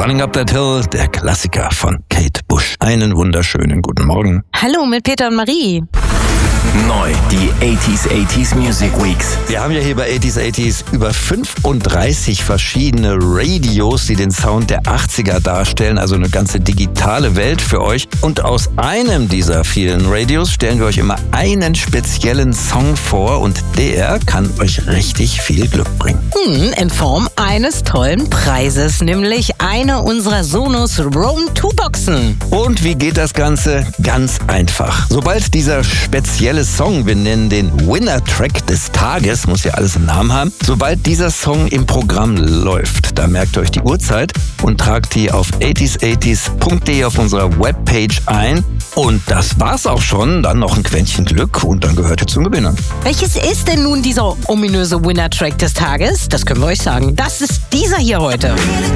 Running Up That Hill, der Klassiker von Kate Bush. Einen wunderschönen guten Morgen. Hallo mit Peter und Marie. Neu, die 80s Music Weeks. Wir haben ja hier bei 80s über 35 verschiedene Radios, die den Sound der 80er darstellen, also eine ganze digitale Welt für euch. Und aus einem dieser vielen Radios stellen wir euch immer einen speziellen Song vor und der kann euch richtig viel Glück bringen. In Form eines tollen Preises, nämlich eine unserer Sonos Roam 2 Boxen. Und wie geht das Ganze? Ganz einfach. Sobald dieser spezielle Song, wir nennen den Winner-Track des Tages, muss ja alles einen Namen haben, sobald dieser Song im Programm läuft, da merkt ihr euch die Uhrzeit und tragt die auf 80s80s.de auf unserer Webpage ein. Und das war's auch schon, dann noch ein Quäntchen Glück und dann gehört ihr zum Gewinner. Welches ist denn nun dieser ominöse Winner-Track des Tages? Das können wir euch sagen. Das ist dieser hier heute.